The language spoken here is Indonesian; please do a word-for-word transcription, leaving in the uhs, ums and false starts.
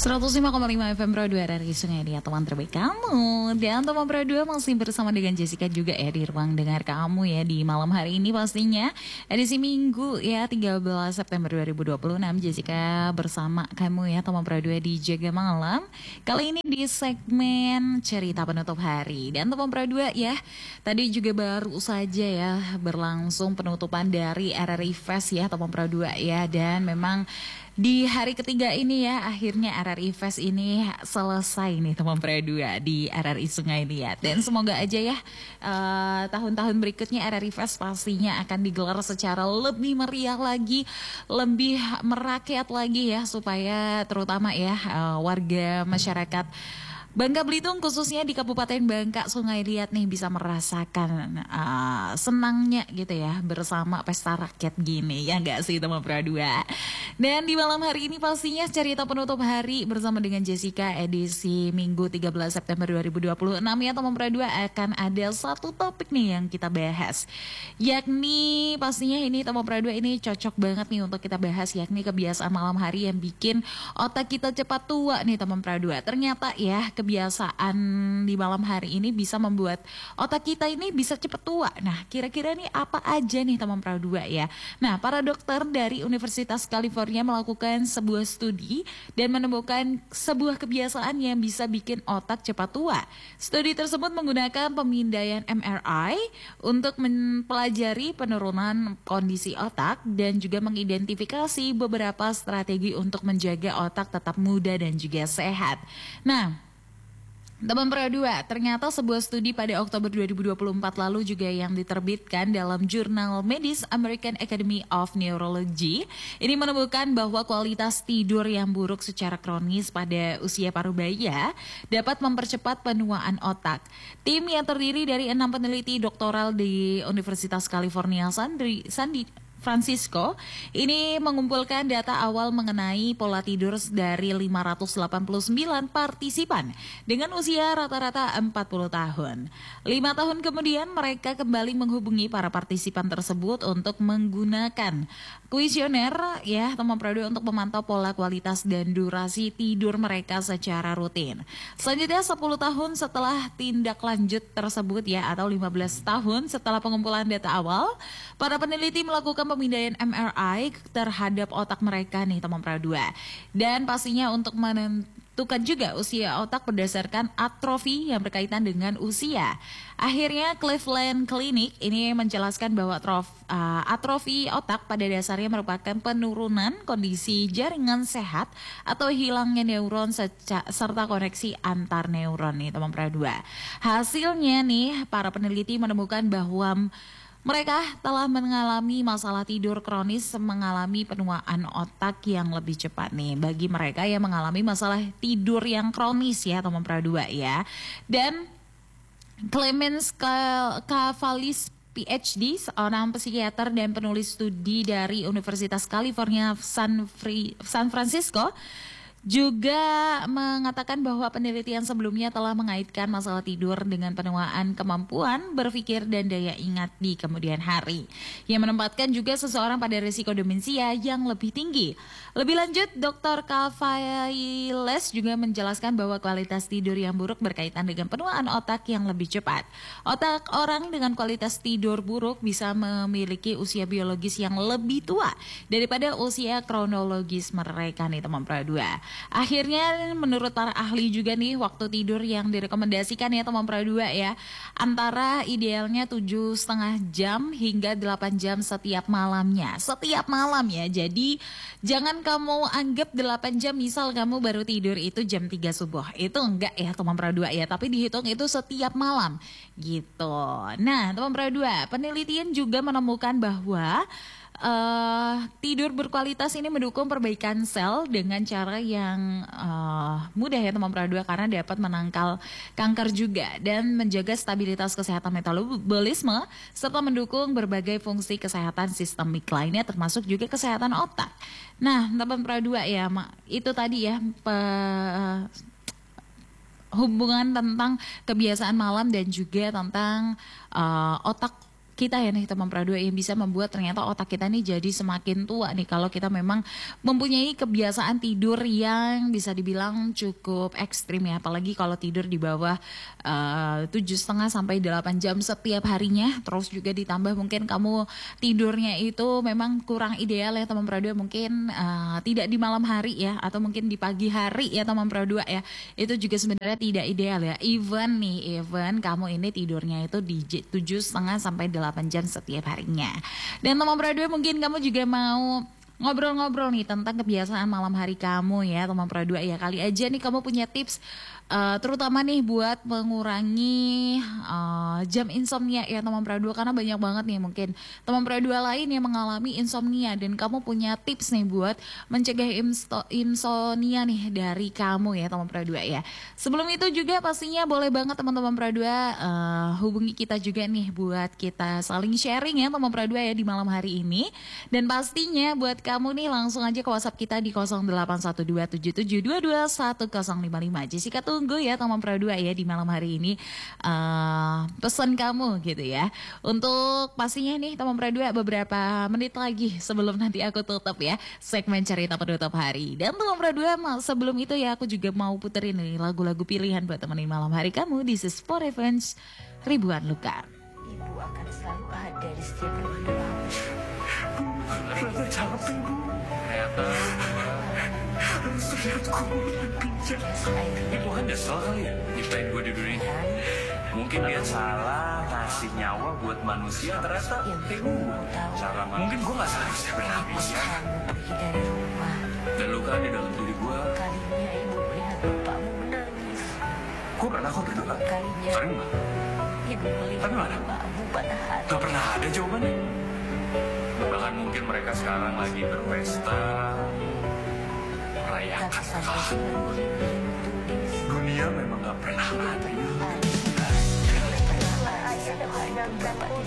seratus lima koma lima F M Pro dua dari Sungai Dia, teman terbaik kamu. Dan teman Pro dua masih bersama dengan Jessica juga ya di ruang dengar kamu ya di malam hari ini pastinya. Edisi Minggu ya tiga belas September dua ribu dua puluh enam. Jessica bersama kamu ya teman Pro dua di Jaga Malam. Kali ini di segmen cerita penutup hari. Dan teman Pro dua ya, tadi juga baru saja ya berlangsung penutupan dari R R I Fest ya teman Pro dua ya. Dan memang di hari ketiga ini ya akhirnya R R I Fest ini selesai nih teman Pro dua di R R I Sungai Liat. Dan semoga aja ya uh, tahun-tahun berikutnya R R I Fest pastinya akan digelar secara lebih meriah lagi, lebih merakyat lagi ya, supaya terutama ya uh, warga masyarakat Bangka Belitung khususnya di Kabupaten Bangka Sungai Liat nih bisa merasakan uh, senangnya gitu ya bersama pesta rakyat gini ya nggak sih teman Pro dua. Dan di malam hari ini pastinya cerita penutup hari bersama dengan Jessica edisi Minggu tiga belas September dua ribu dua puluh enam ya teman Pro dua, akan ada satu topik nih yang kita bahas, yakni pastinya ini teman Pro dua ini cocok banget nih untuk kita bahas, yakni kebiasaan malam hari yang bikin otak kita cepat tua nih teman Pro dua. Ternyata ya kebiasaan di malam hari ini bisa membuat otak kita ini bisa cepat tua. Nah, kira-kira nih apa aja nih teman Pro dua ya? Nah, para dokter dari Universitas California melakukan sebuah studi dan menemukan sebuah kebiasaan yang bisa bikin otak cepat tua. Studi tersebut menggunakan pemindaian M R I untuk mempelajari penurunan kondisi otak dan juga mengidentifikasi beberapa strategi untuk menjaga otak tetap muda dan juga sehat. Nah, teman Pro dua, ternyata sebuah studi pada Oktober dua ribu dua puluh empat lalu juga yang diterbitkan dalam jurnal medis American Academy of Neurology ini menemukan bahwa kualitas tidur yang buruk secara kronis pada usia parubaya dapat mempercepat penuaan otak. Tim yang terdiri dari enam peneliti doktoral di Universitas California Sandri, Sandi Francisco ini mengumpulkan data awal mengenai pola tidur dari lima ratus delapan puluh sembilan partisipan dengan usia rata-rata empat puluh tahun. Lima tahun kemudian mereka kembali menghubungi para partisipan tersebut untuk menggunakan kuesioner ya teman Pro dua untuk memantau pola kualitas dan durasi tidur mereka secara rutin. Selanjutnya sepuluh tahun setelah tindak lanjut tersebut ya, atau lima belas tahun setelah pengumpulan data awal, para peneliti melakukan pemindaian M R I terhadap otak mereka nih teman Pro dua. Dan pastinya untuk menentukan juga usia otak berdasarkan atrofi yang berkaitan dengan usia. Akhirnya Cleveland Clinic ini menjelaskan bahwa atrof, uh, atrofi otak pada dasarnya merupakan penurunan kondisi jaringan sehat atau hilangnya neuron seca- serta koneksi antar neuron nih teman Pro dua. Hasilnya nih para peneliti menemukan bahwa mereka telah mengalami masalah tidur kronis, mengalami penuaan otak yang lebih cepat nih bagi mereka yang mengalami masalah tidur yang kronis ya teman Pro dua ya. Dan Clemens Cavalis P H D, seorang psikiater dan penulis studi dari Universitas California San, Fri- San Francisco, juga mengatakan bahwa penelitian sebelumnya telah mengaitkan masalah tidur dengan penuaan kemampuan berpikir dan daya ingat di kemudian hari, yang menempatkan juga seseorang pada risiko demensia yang lebih tinggi. Lebih lanjut, dokter Cavailles juga menjelaskan bahwa kualitas tidur yang buruk berkaitan dengan penuaan otak yang lebih cepat. Otak orang dengan kualitas tidur buruk bisa memiliki usia biologis yang lebih tua daripada usia kronologis mereka nih teman Pro dua. Akhirnya menurut para ahli juga nih, waktu tidur yang direkomendasikan ya teman Pro dua ya, antara idealnya tujuh setengah jam hingga delapan jam setiap malamnya. Setiap malam ya, jadi jangan kamu anggap delapan jam misal kamu baru tidur itu jam tiga subuh. Itu enggak ya teman Pro dua ya, tapi dihitung itu setiap malam gitu. Nah teman Pro dua, penelitian juga menemukan bahwa Uh, tidur berkualitas ini mendukung perbaikan sel dengan cara yang uh, mudah ya teman Pro dua, karena dapat menangkal kanker juga dan menjaga stabilitas kesehatan metabolisme serta mendukung berbagai fungsi kesehatan sistemik lainnya termasuk juga kesehatan otak. Nah teman Pro dua ya, itu tadi ya pe- hubungan tentang kebiasaan malam dan juga tentang uh, otak kita ya nih teman produa yang bisa membuat ternyata otak kita nih jadi semakin tua nih kalau kita memang mempunyai kebiasaan tidur yang bisa dibilang cukup ekstrim ya, apalagi kalau tidur di bawah tujuh setengah sampai delapan jam setiap harinya, terus juga ditambah mungkin kamu tidurnya itu memang kurang ideal ya teman produa, mungkin uh, tidak di malam hari ya atau mungkin di pagi hari ya teman produa ya, itu juga sebenarnya tidak ideal ya. Even nih, even kamu ini tidurnya itu di tujuh setengah sampai delapan jam setiap harinya. Dan teman produa mungkin kamu juga mau ngobrol-ngobrol nih tentang kebiasaan malam hari kamu ya teman produa ya. Kali aja nih kamu punya tips uh, terutama nih buat mengurangi uh, jam insomnia ya teman produa, karena banyak banget nih mungkin teman produa lain yang mengalami insomnia dan kamu punya tips nih buat mencegah insomnia nih dari kamu ya teman produa ya. Sebelum itu juga pastinya boleh banget teman-teman produa uh, hubungi kita juga nih buat kita saling sharing ya teman produa ya di malam hari ini. Dan pastinya buat kamu nih langsung aja ke WhatsApp kita di nol delapan satu dua tujuh tujuh dua dua satu nol lima lima. Jessica tunggu ya teman produa ya di malam hari ini uh, pesan kamu gitu ya. Untuk pastinya nih teman produa beberapa menit lagi sebelum nanti aku tutup ya segmen cerita penutup hari. Dan teman produa sebelum itu ya aku juga mau puterin nih lagu-lagu pilihan buat temenin malam hari kamu. This is For Revenge, Ribuan Luka. Ibu akan selalu ada di setiap doa. Rasa capek bu. Ternyata harus terlihat cool dan bijak. Ibu kan nyesel kali ya nyiptain gue di dunia. Mungkin dia salah ngasih nyawa buat manusia, ternyata ibu cara man- mungkin gue gak seharusnya berhabis ya. Pergi dari rumah. Dan luka di dalam diri gue. Kalinya ibu melihat bapakmu menangis. Gue pernah kok berdoa. Kalinya Sering gak? ibu melihat Tapi mana? bapakmu pada hati. Gak pernah ada jawabannya. Bahkan mungkin mereka sekarang lagi berpesta merayakan Tapi sampai kekalahan. sekarang tulis. Dunia memang gak pernah adil. Pernah ayah menghadapi bapak